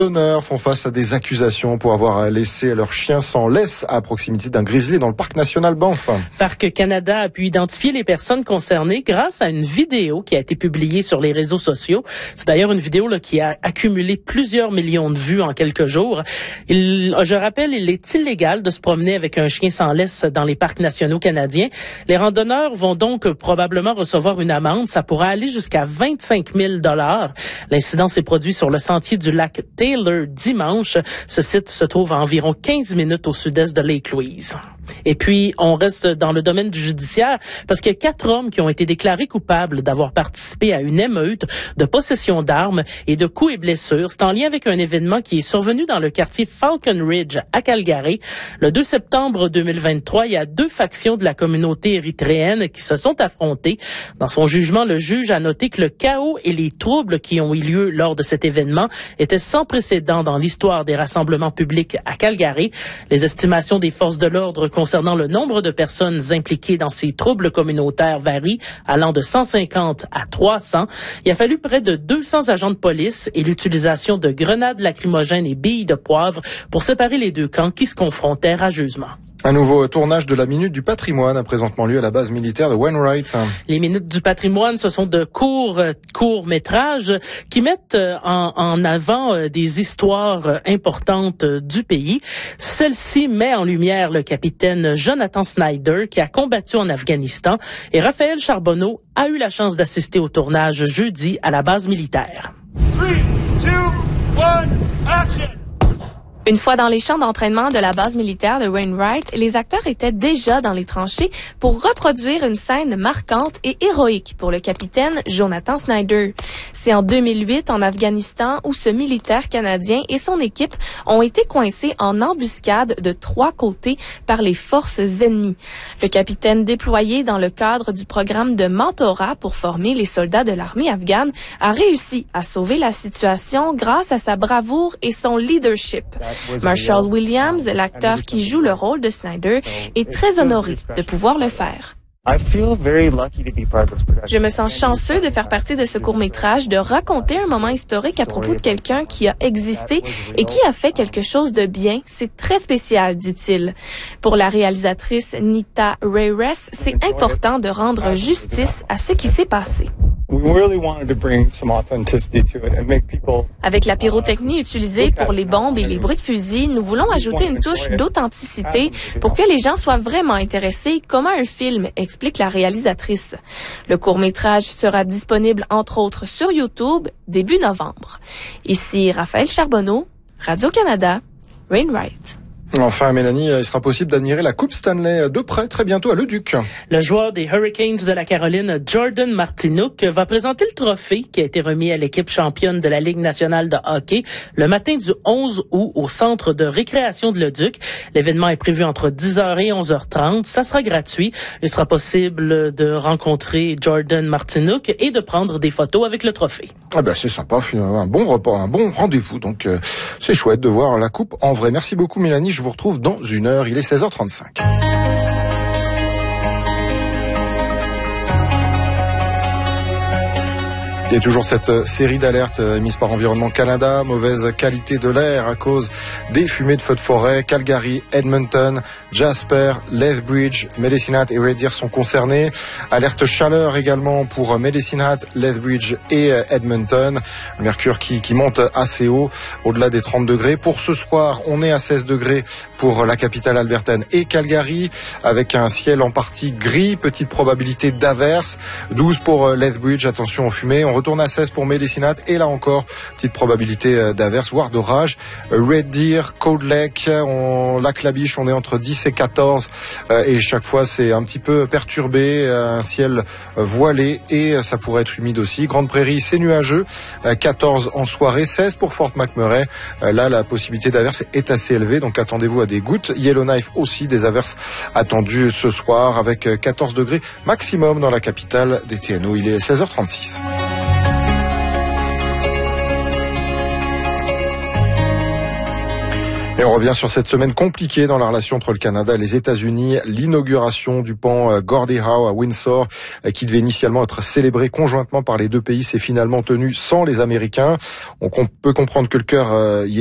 Randonneurs font face à des accusations pour avoir laissé leur chien sans laisse à proximité d'un grizzly dans le parc national Banff. Parc Canada a pu identifier les personnes concernées grâce à une vidéo qui a été publiée sur les réseaux sociaux. C'est d'ailleurs une vidéo qui a accumulé plusieurs millions de vues en quelques jours. Je rappelle, il est illégal de se promener avec un chien sans laisse dans les parcs nationaux canadiens. Les randonneurs vont donc probablement recevoir une amende. Ça pourra aller jusqu'à 25 000 $. L'incident s'est produit sur le sentier du lac Taylor dimanche. Ce site se trouve à environ 15 minutes au sud-est de Lake Louise. Et puis, on reste dans le domaine du judiciaire parce qu'il y a 4 hommes qui ont été déclarés coupables d'avoir participé à une émeute de possession d'armes et de coups et blessures. C'est en lien avec un événement qui est survenu dans le quartier Falcon Ridge à Calgary. Le 2 septembre 2023, il y a 2 factions de la communauté érythréenne qui se sont affrontées. Dans son jugement, le juge a noté que le chaos et les troubles qui ont eu lieu lors de cet événement étaient sans précédent dans l'histoire des rassemblements publics à Calgary. Les estimations des forces de l'ordre concernant le nombre de personnes impliquées dans ces troubles communautaires varient, allant de 150 à 300. Il a fallu près de 200 agents de police et l'utilisation de grenades lacrymogènes et billes de poivre pour séparer les 2 camps qui se confrontaient rageusement. Un nouveau tournage de la Minute du patrimoine a présentement lieu à la base militaire de Wainwright. Les Minutes du patrimoine, ce sont de courts-métrages qui mettent en avant des histoires importantes du pays. Celle-ci met en lumière le capitaine Jonathan Snyder qui a combattu en Afghanistan et Raphaël Charbonneau a eu la chance d'assister au tournage jeudi à la base militaire. 3, 2, 1, action! Une fois dans les champs d'entraînement de la base militaire de Wainwright, les acteurs étaient déjà dans les tranchées pour reproduire une scène marquante et héroïque pour le capitaine Jonathan Snyder. C'est en 2008 en Afghanistan où ce militaire canadien et son équipe ont été coincés en embuscade de 3 côtés par les forces ennemies. Le capitaine déployé dans le cadre du programme de mentorat pour former les soldats de l'armée afghane a réussi à sauver la situation grâce à sa bravoure et son leadership. Marshall Williams, l'acteur qui joue le rôle de Snyder, est très honoré de pouvoir le faire. Je me sens chanceux de faire partie de ce court-métrage, de raconter un moment historique à propos de quelqu'un qui a existé et qui a fait quelque chose de bien. C'est très spécial, dit-il. Pour la réalisatrice Nita Reyes, c'est important de rendre justice à ce qui s'est passé. Avec la pyrotechnie utilisée pour les bombes et les bruits de fusil, nous voulons ajouter une touche d'authenticité pour que les gens soient vraiment intéressés comme un film, explique la réalisatrice. Le court-métrage sera disponible entre autres sur YouTube début novembre. Ici Raphaël Charbonneau, Radio-Canada, Wainwright. Enfin, Mélanie, il sera possible d'admirer la Coupe Stanley de près très bientôt à Leduc. Le joueur des Hurricanes de la Caroline, Jordan Martinook, va présenter le trophée qui a été remis à l'équipe championne de la Ligue nationale de hockey le matin du 11 août au centre de récréation de Leduc. L'événement est prévu entre 10h et 11h30. Ça sera gratuit. Il sera possible de rencontrer Jordan Martinook et de prendre des photos avec le trophée. Ah ben, c'est sympa, un bon repas, un bon rendez-vous. Donc, c'est chouette de voir la coupe en vrai. Merci beaucoup, Mélanie. Je vous retrouve dans 1 heure. Il est 16h35. Il y a toujours cette série d'alertes émises par Environnement Canada, mauvaise qualité de l'air à cause des fumées de feux de forêt. Calgary, Edmonton, Jasper, Lethbridge, Medicine Hat et Red Deer sont concernés. Alerte chaleur également pour Medicine Hat, Lethbridge et Edmonton. Le mercure qui monte assez haut, au-delà des 30 degrés. Pour ce soir, on est à 16 degrés pour la capitale albertaine et Calgary, avec un ciel en partie gris, petite probabilité d'averse. 12 pour Lethbridge, attention aux fumées. On retourne à 16 pour Medicine Hat et là encore, petite probabilité d'averse, voire d'orage. Red Deer, Cold Lake, Lac La Biche, on est entre 10 et 14 et chaque fois c'est un petit peu perturbé, un ciel voilé et ça pourrait être humide aussi. Grande Prairie, c'est nuageux, 14 en soirée, 16 pour Fort McMurray. Là, la possibilité d'averse est assez élevée, donc attendez-vous à des gouttes. Yellowknife aussi, des averses attendues ce soir avec 14 degrés maximum dans la capitale des TNO. Il est 16h36. Et on revient sur cette semaine compliquée dans la relation entre le Canada et les États-Unis. L'inauguration du pont Gordie Howe à Windsor, qui devait initialement être célébré conjointement par les deux pays, s'est finalement tenue sans les Américains. On peut comprendre que le cœur y